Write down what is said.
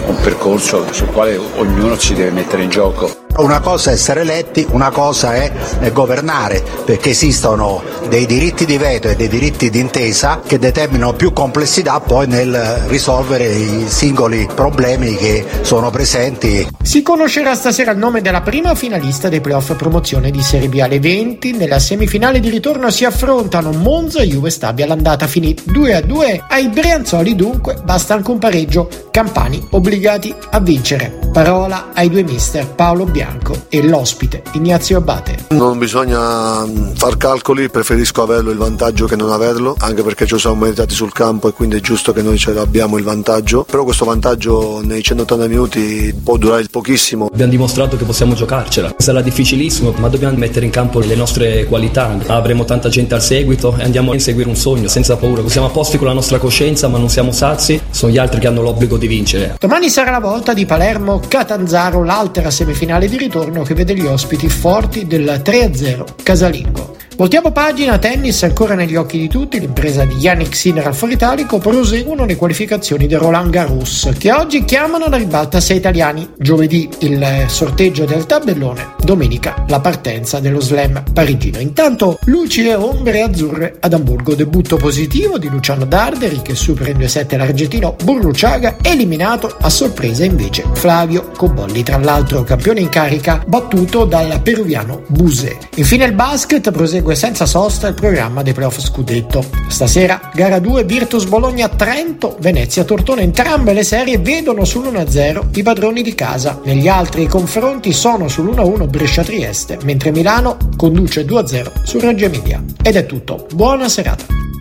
un percorso sul quale ognuno si deve mettere in gioco. Una cosa è essere eletti, una cosa è governare, perché esistono dei diritti di veto e dei diritti di intesa che determinano più complessità poi nel risolvere i singoli problemi che sono presenti. Si conoscerà stasera il nome della prima finalista dei playoff promozione di Serie B. Alle 20 nella semifinale di ritorno si affrontano Monza e Juve Stabia. L'andata finì 2-2 ai brianzoli, dunque basta anche un pareggio. Campani obbligati a vincere. Parola ai due mister Paolo Bianco e l'ospite Ignazio Abate. Non bisogna far calcoli, preferisco averlo il vantaggio che non averlo, anche perché ci siamo meritati sul campo e quindi è giusto che noi ce l'abbiamo il vantaggio, però questo vantaggio nei 180 minuti può durare pochissimo. Abbiamo dimostrato che possiamo giocarcela, sarà difficilissimo, ma dobbiamo mettere in campo le nostre qualità, avremo tanta gente al seguito e andiamo a inseguire un sogno senza paura. Siamo a posti con la nostra coscienza, ma non siamo sazi, sono gli altri che hanno l'obbligo di vincere. Domani sarà la volta di Palermo-Catanzaro, l'altra semifinale di ritorno che vede gli ospiti forti del 3-0 casalingo. Voltiamo pagina, tennis ancora negli occhi di tutti, l'impresa di Jannik Sinner al Foro Italico, proseguono le qualificazioni del Roland Garros che oggi chiamano alla ribalta 6 italiani, giovedì il sorteggio del tabellone, domenica la partenza dello slam parigino. Intanto luci e ombre azzurre ad Amburgo, debutto positivo di Luciano Darderi che supera in 2-7 l'argentino Burruchaga, eliminato a sorpresa invece Flavio Cobolli, tra l'altro campione in carica battuto dal peruviano Busé. Infine il basket prosegue senza sosta il programma dei playoff scudetto. Stasera gara 2 Virtus Bologna Trento, Venezia Tortona, entrambe le serie vedono sull'1-0 i padroni di casa. Negli altri confronti sono sull'1-1 Brescia Trieste, mentre Milano conduce 2-0 su Reggio Emilia. Ed è tutto, buona serata.